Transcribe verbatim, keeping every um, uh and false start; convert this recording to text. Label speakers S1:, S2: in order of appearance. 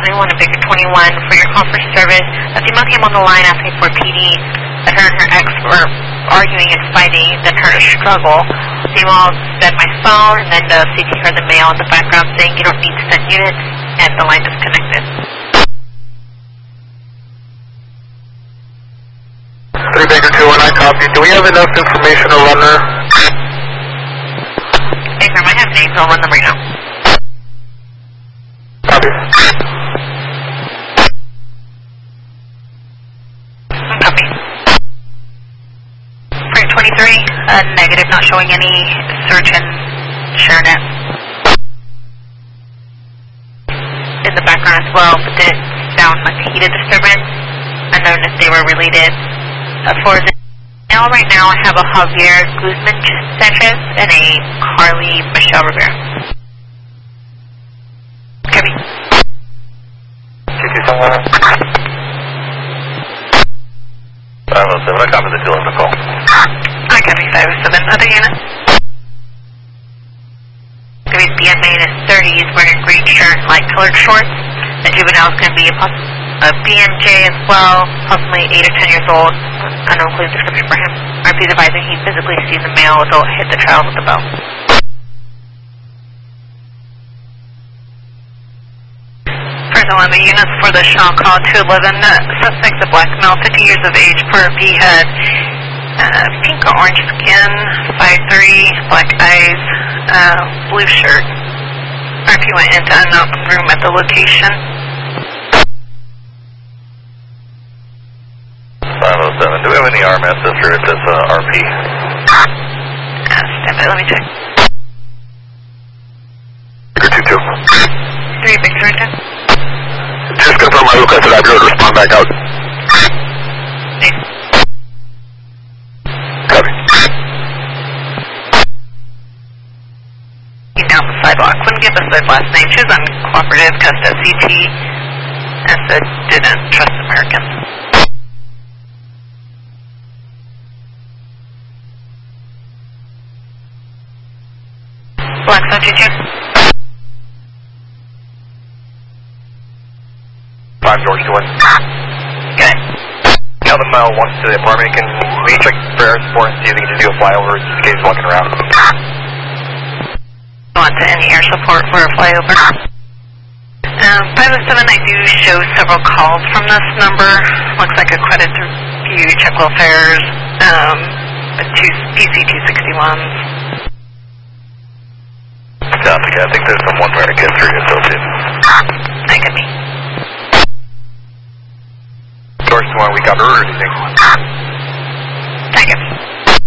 S1: twenty-one and Baker twenty-one for your call for service. A female came on the line asking for P D that her and her ex were arguing and fighting, then heard a struggle. Female said my phone, and then the C T heard the male in the background saying you don't need to send units, and the line disconnected.
S2: three Baker two one, I copy. Do we have enough information to run her?
S1: Baker, I might have names, I'll run them right now.
S2: Copy.
S1: Copy. Frame twenty-three, uh, negative, not showing any search and ShareNet. In the background as well, but didn't sound like a heated disturbance. Unknown if they were related. Uh, for the now, right now, I have a Javier Guzman Sanchez and a Carly Michelle Rivera. Copy.
S2: five oh seven, I copy the two on the call.
S1: I copy five oh seven. Other unit? Copy B M A in his thirties, wearing a green shirt and light colored shorts. The juvenile is going to be a, a B M J as well, possibly eight or ten years old. Unknown clue description for him. R P's advising he physically sees a male adult hit the child with a bell. eleven units for the Shaw call two eleven. Uh, suspect, a black male, fifty years of age, per V head, uh, pink or orange skin, five three, black eyes, uh, blue shirt. R P went into unknown room at the location.
S2: five oh seven, do we have any R M S or if it's uh, R P?
S1: Uh, stand by, let me check.
S2: Baker two two.
S1: three Victor two.
S2: Just confirm my request that I've heard. Respond back out.
S1: Thanks.
S2: Copy.
S1: He's down the sidewalk. Couldn't give us their last name. She was uncooperative, cussed at C T, and said didn't trust Americans. Black Sun two two.
S2: five George two one.
S1: Good.
S2: Calvin Mile wants to the apartment. Can we check for air support and see if we can just do a flyover just in case he's walking around?
S1: Want to any air support for a flyover? Um, five oh seven, I do show several calls from this number. Looks like a credit review, check welfares, um, two P C two sixty-ones.
S2: Sounds like I think there's some one American history associated.
S1: That could be.
S2: George two one, we got her or anything?
S1: That could be.